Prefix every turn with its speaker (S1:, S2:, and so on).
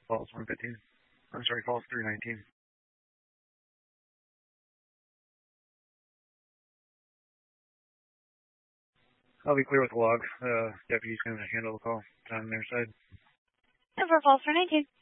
S1: Falls 115. I'm sorry, Falls 319. I'll be clear with the log. Deputy's going to handle the call on their side.
S2: Over Falls 319.